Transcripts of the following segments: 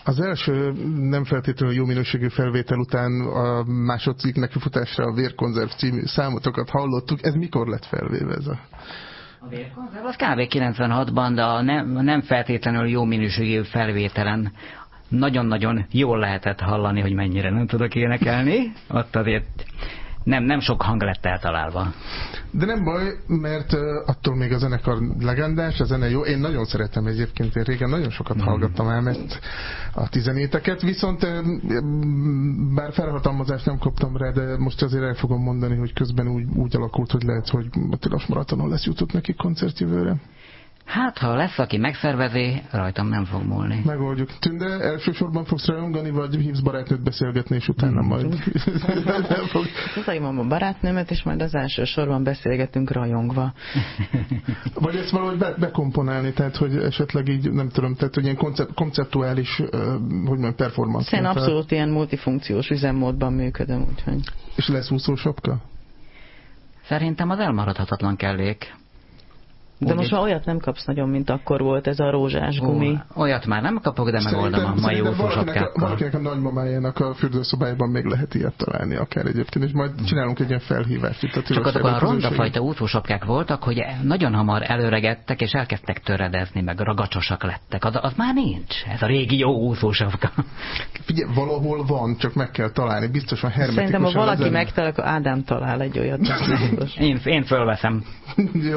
Az első nem feltétlenül jó minőségű felvétel után a másodcikk nekifutásra a Vérkonzerv című számotokat hallottuk. Ez mikor lett felvéve ez a... A Vérkonzerv az kb. 96-ban, de a nem feltétlenül jó minőségű felvételen nagyon-nagyon jól lehetett hallani, hogy mennyire nem tudok énekelni. Ott azért nem sok hang lett eltalálva. De nem baj, mert attól még a zenekar legendás, a zene jó. Én nagyon szeretem egyébként, én régen nagyon sokat hallgattam el, mert a tizenéteket, viszont bár felhatalmazást nem kaptam rá, de most azért el fogom mondani, hogy közben úgy alakult, hogy lehet, hogy a Tilos Maratonon lesz jutott neki koncert jövőre. Hát, ha lesz, aki megszervezi, rajtam nem fog múlni. Megoldjuk. Tünde, elsősorban fogsz rajongani, vagy hívsz barátnőt beszélgetni, és utána majd... Hozzaim a barátnőmet, és majd az elsősorban beszélgetünk rajongva. Vagy ezt valahogy bekomponálni, tehát, hogy esetleg így, nem tudom, tehát, hogy ilyen konceptuális, hogy mondjam, performance. Én abszolút ilyen multifunkciós üzemmódban működöm, úgyhogy... És lesz úszósapka? Szerintem az elmaradhatatlan kellék. De most már olyat nem kapsz nagyon, mint akkor volt ez a rózsás gumi. Olyat már nem kapok, de megoldom a mai úszósapkákkal. Valakinek a nagymamájának a fürdőszobájában még lehet ilyet találni akár egyébként, és majd csinálunk egy ilyen felhívást itt a Csak azok a rondafajta úszósapkák voltak, hogy nagyon hamar előregettek, és elkezdtek töredezni, meg ragacsosak lettek. Az már nincs. Ez a régi jó úszósapka. Figyelj, valahol van, csak meg kell találni. Biztosan hermetikusan. Szerintem, ha valaki megtalál, akkor Ádám talál egy olyat. Én fölveszem. Jó.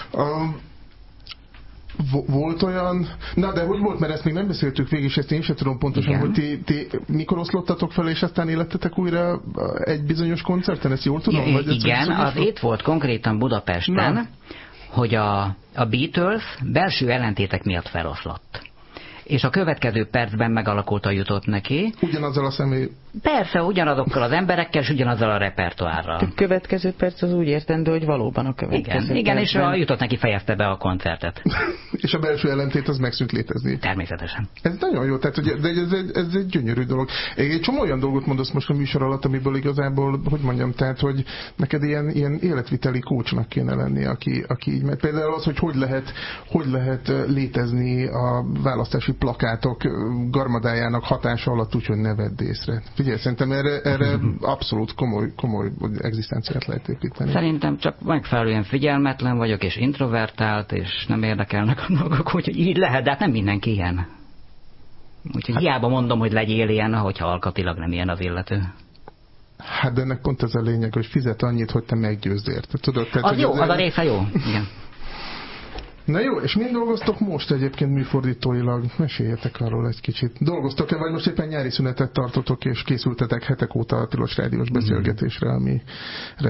Volt olyan... Na, de hogy volt, mert ezt még nem beszéltük végig, és ezt én sem tudom pontosan, igen, hogy ti mikor oszlottatok fel, és aztán életetek újra egy bizonyos koncerten, ezt jól tudom? Vagy igen, az itt volt konkrétan Budapesten, na, hogy a Beatles belső ellentétek miatt feloszlott. És a következő percben megalakult a jutott neki. Ugyanazzal a személy... Persze, ugyanazokkal az emberekkel, és ugyanazzal a repertoárral. A következő perc az úgy értendő, hogy valóban a következő igen, és a jutott neki fejezte be a koncertet. És a belső ellentét az megszűnt létezni. Természetesen. Ez nagyon jó, tehát de ez egy gyönyörű dolog. Egy csomó olyan dolgot mondasz most a műsor alatt, amiből igazából, hogy mondjam, tehát, hogy neked ilyen életviteli coachnak kéne lenni, aki így, mert például az, hogy lehet létezni a választási plakátok garmadájának hatása alatt úgy, hogy ne vedd észre. Figyelj, szerintem erre abszolút komoly egzisztenciát lehet építeni. Szerintem csak megfelelően figyelmetlen vagyok, és introvertált, és nem érdekelnek a dolgok, úgyhogy így lehet, de hát nem mindenki ilyen. Úgyhogy hiába mondom, hogy legyél ilyen, hogyha alkatilag nem ilyen az illető. Hát de ennek pont ez a lényeg, hogy fizet annyit, hogy te meggyőzd érte. Tudod, tehát, az jó, az a része jó. Igen. Na jó, és mind dolgoztok most egyébként műfordítóilag? Meséljetek arról egy kicsit. Dolgoztok-e, vagy most éppen nyári szünetet tartotok, és készültetek hetek óta a Tilos Rádiós beszélgetésre, ami